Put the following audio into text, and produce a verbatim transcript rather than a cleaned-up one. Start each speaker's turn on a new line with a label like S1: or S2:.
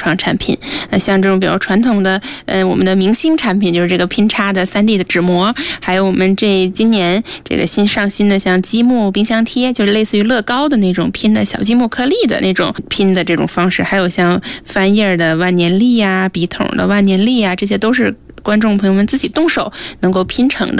S1: 创产品。呃，像这种比如传统的呃我们的明星产品，就是这个拼插的 三 D 的纸膜，还有我们这今年这个新上新的像积木冰箱贴，就是类似于乐高的那种拼的小积木颗粒的那种拼的这种方式，还有像翻页的万年历啊、笔筒的万年历啊，这些都是观众朋友们自己动手能够拼成的。